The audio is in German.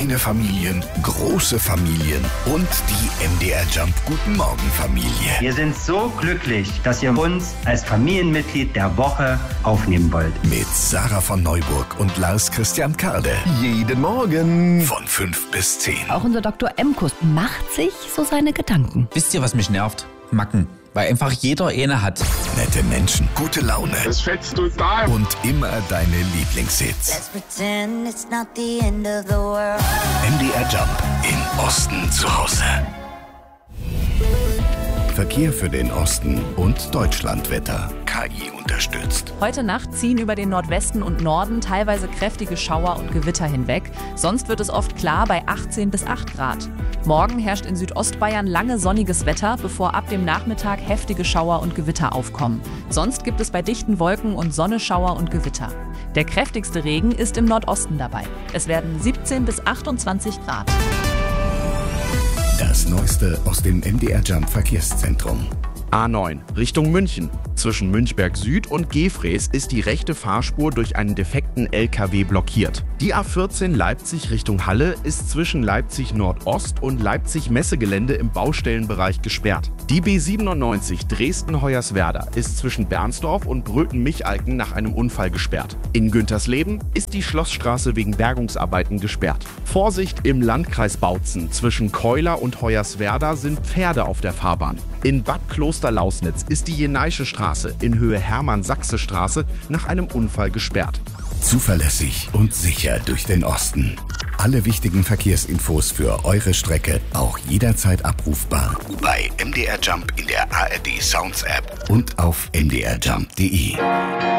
Kleine Familien, große Familien und die MDR Jump Guten Morgen Familie. Wir sind so glücklich, dass ihr uns als Familienmitglied der Woche aufnehmen wollt. Mit Sarah von Neuburg und Lars Christian Karde. Jeden Morgen. Von 5 bis 10. Auch unser Dr. Emkus macht sich so seine Gedanken. Wisst ihr, was mich nervt? Macken. Weil einfach jeder eine hat. Nette Menschen, gute Laune. Es fetzt total. Und immer deine Lieblingshits. Let's pretend it's not the end of the world. MDR Jump im Osten zu Hause. Verkehr für den Osten und Deutschlandwetter. KI unterstützt. Heute Nacht ziehen über den Nordwesten und Norden teilweise kräftige Schauer und Gewitter hinweg. Sonst wird es oft klar bei 18 bis 8 Grad. Morgen herrscht in Südostbayern lange sonniges Wetter, bevor ab dem Nachmittag heftige Schauer und Gewitter aufkommen. Sonst gibt es bei dichten Wolken und Sonne Schauer und Gewitter. Der kräftigste Regen ist im Nordosten dabei. Es werden 17 bis 28 Grad. Das Neueste aus dem MDR Jump Verkehrszentrum. A9 Richtung München. Zwischen Münchberg Süd und Gefrees ist die rechte Fahrspur durch einen defekten LKW blockiert. Die A14 Leipzig Richtung Halle ist zwischen Leipzig Nordost und Leipzig Messegelände im Baustellenbereich gesperrt. Die B97 Dresden-Hoyerswerda ist zwischen Bernsdorf und Bröthen-Michalken nach einem Unfall gesperrt. In Güntersleben ist die Schlossstraße wegen Bergungsarbeiten gesperrt. Vorsicht im Landkreis Bautzen. Zwischen Keuler und Hoyerswerda sind Pferde auf der Fahrbahn. In Bad Klosterlausnitz ist die Jenaische Straße in Höhe Hermann-Sachse-Straße nach einem Unfall gesperrt. Zuverlässig und sicher durch den Osten. Alle wichtigen Verkehrsinfos für eure Strecke auch jederzeit abrufbar bei MDR Jump in der ARD Sounds App und auf mdrjump.de.